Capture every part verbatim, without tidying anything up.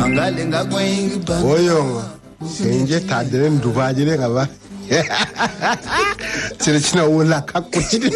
mangale ngakwengi ba oyo senje tadere ndubajire ngaba sele china wala kakuchini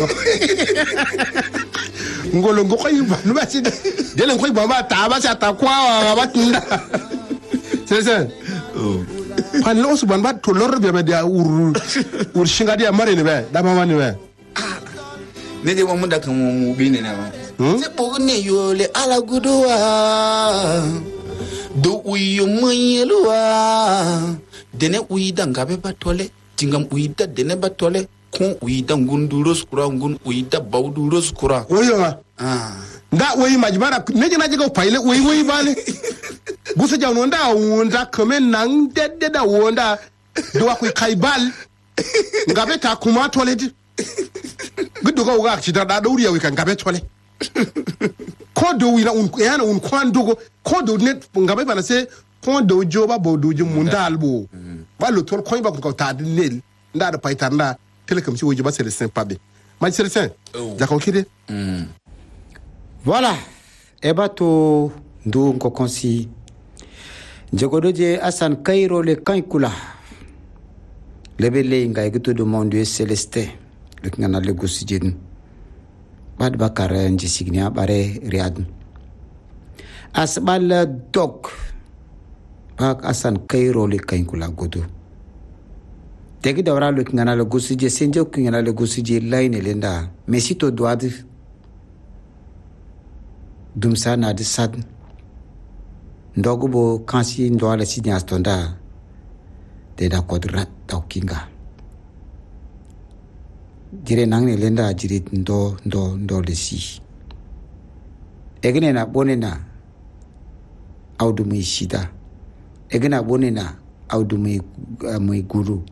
ngolo ngokoyi banu basi dele ngokoyi baba taba cha takwa batunda sele sele oh pan lo su ban ba to lor be be dia ur ur shinga dia mare ne be da mama ne be ne de mo ndaka mo mu bi ne na ma se po ne yo le ala gudowa do uyo manyelwa dene uida ngabe batole tingam uida dene batole kon uida ngunduro skura ngun uida bawduro skura oyo ma ah nda oyi majibara neje naje ko paile oyi oyi bale gusa jaw nda wonda kamen nan dedde da wonda do wa ko kaibal ngabe ta kuma toilet gudu ko ga chita da dawriya wi kan ngabe toilet ko do wi na un yana un kwandugo ko do net ngabe bana se ko do joba bo do jum mundalbo ba lo tol ko ba ko ta nel nda da paitar nda telekom si woji ba c'est le sympa be ma c'est le saint ja ko kide voilà ebato ndo ko konsi jogodoje asan kairo le kankula lebele ngai guto do monde célestin le ngana le gosijin bad bakara nji signia bare riad asbal dok pak asan kairo le kankula godo tegi dawra le ngana le gosije senje ko ngana le gosije line lenda mesito doad dum sana de sad ndogo bo kansi ndo ala sinya stonda de da kodrat tawkinga dire nangne lenda jiri ndo ndo ndo le si egne na bonena awdu mi shida egna bonena awdu mi mi guru